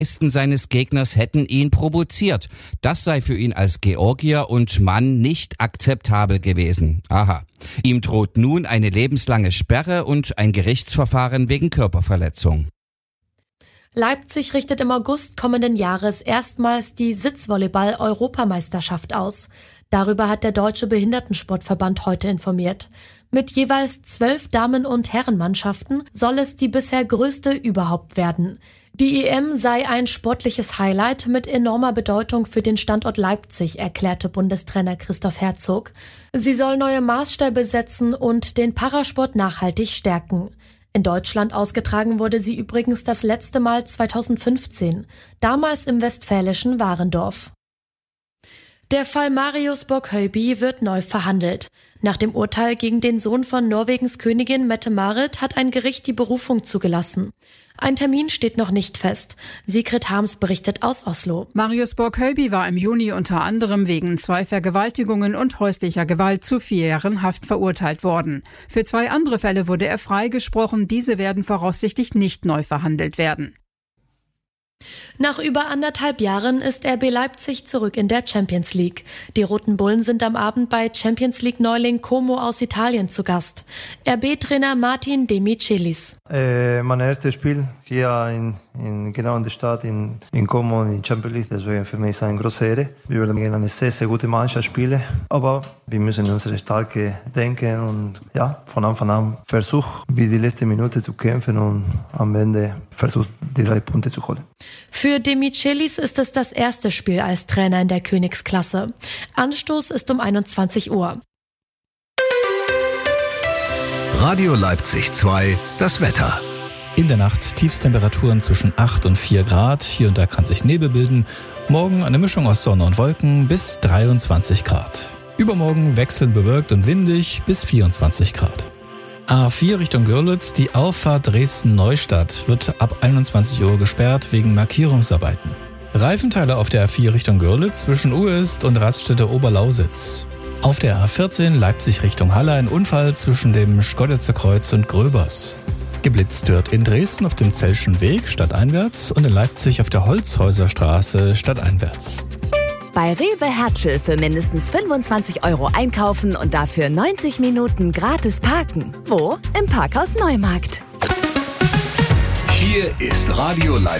Gesten seines Gegners hätten ihn provoziert. Das sei für ihn als Georgier und Mann nicht akzeptabel gewesen. Aha. Ihm droht nun eine lebenslange Sperre und ein Gerichtsverfahren wegen Körperverletzung. Leipzig richtet im August kommenden Jahres erstmals die Sitzvolleyball-Europameisterschaft aus. Darüber hat der Deutsche Behindertensportverband heute informiert. Mit jeweils 12 Damen- und Herrenmannschaften soll es die bisher größte überhaupt werden. Die EM sei ein sportliches Highlight mit enormer Bedeutung für den Standort Leipzig, erklärte Bundestrainer Christoph Herzog. Sie soll neue Maßstäbe setzen und den Parasport nachhaltig stärken. In Deutschland ausgetragen wurde sie übrigens das letzte Mal 2015, damals im westfälischen Warendorf. Der Fall Marius Borg-Høiby wird neu verhandelt. Nach dem Urteil gegen den Sohn von Norwegens Königin Mette-Marit hat ein Gericht die Berufung zugelassen. Ein Termin steht noch nicht fest. Sigrid Harms berichtet aus Oslo. Marius Borg-Høiby war im Juni unter anderem wegen 2 Vergewaltigungen und häuslicher Gewalt zu 4 Jahren Haft verurteilt worden. Für 2 andere Fälle wurde er freigesprochen. Diese werden voraussichtlich nicht neu verhandelt werden. Nach über 1,5 Jahren ist RB Leipzig zurück in der Champions League. Die Roten Bullen sind am Abend bei Champions League-Neuling Como aus Italien zu Gast. RB-Trainer Martin De Michelis. Mein erstes Spiel hier genau in der Stadt in Como in Champions League, deswegen für mich ist es eine große Ehre. Wir werden gegen eine sehr, sehr gute Mannschaft spielen, aber wir müssen unsere Stärke denken und ja, von Anfang an versuchen, wie die letzte Minute zu kämpfen und am Ende versuchen, die 3 Punkte zu holen. Für De Michelis ist es das erste Spiel als Trainer in der Königsklasse. Anstoß ist um 21 Uhr. Radio Leipzig 2, das Wetter. In der Nacht Tiefstemperaturen zwischen 8 und 4 Grad. Hier und da kann sich Nebel bilden. Morgen eine Mischung aus Sonne und Wolken bis 23 Grad. Übermorgen wechselnd bewölkt und windig bis 24 Grad. A4 Richtung Görlitz, die Auffahrt Dresden-Neustadt wird ab 21 Uhr gesperrt wegen Markierungsarbeiten. Reifenteile auf der A4 Richtung Görlitz zwischen Uest und Raststätte Oberlausitz. Auf der A14 Leipzig Richtung Halle ein Unfall zwischen dem Schkoditzer Kreuz und Gröbers. Geblitzt wird in Dresden auf dem Zellschen Weg stadteinwärts und in Leipzig auf der Holzhäuserstraße stadteinwärts. Bei Rewe Hertschel für mindestens 25 € einkaufen und dafür 90 Minuten gratis parken. Wo? Im Parkhaus Neumarkt. Hier ist Radio Leipzig.